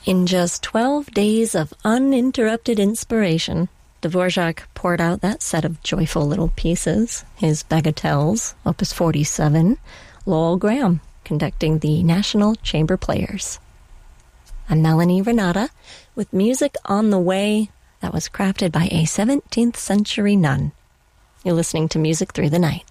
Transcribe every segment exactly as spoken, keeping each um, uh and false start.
In just twelve days of uninterrupted inspiration, Dvorak poured out that set of joyful little pieces, his bagatelles, Opus forty-seven, Lowell Graham conducting the National Chamber Players. I'm Melanie Renata with music on the way that was crafted by a seventeenth century nun. You're listening to Music Through the Night.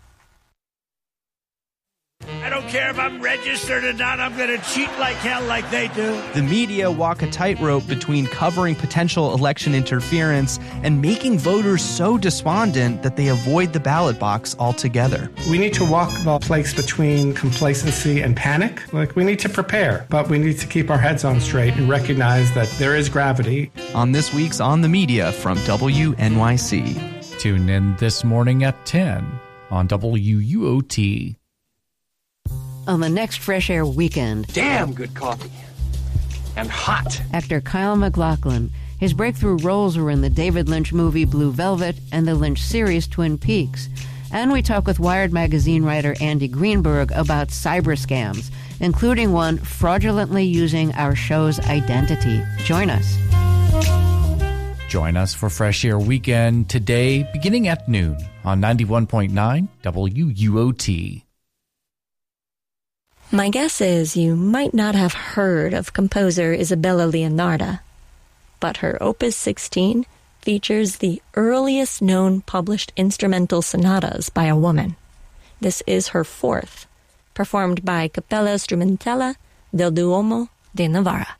I don't care if I'm registered or not, I'm going to cheat like hell like they do. The media walk a tightrope between covering potential election interference and making voters so despondent that they avoid the ballot box altogether. We need to walk the place between complacency and panic. Like, we need to prepare, but we need to keep our heads on straight and recognize that there is gravity. On this week's On the Media from W N Y C. Tune in this morning at ten on W U O T. On the next Fresh Air weekend. Damn good coffee. And hot. Actor Kyle MacLachlan. His breakthrough roles were in the David Lynch movie Blue Velvet and the Lynch series Twin Peaks. And we talk with Wired magazine writer Andy Greenberg about cyber scams, including one fraudulently using our show's identity. Join us. Join us for Fresh Air Weekend today, beginning at noon on ninety-one point nine W U O T. My guess is you might not have heard of composer Isabella Leonarda, but her Opus sixteen features the earliest known published instrumental sonatas by a woman. This is her fourth, performed by Cappella Strumentale del Duomo de Novara.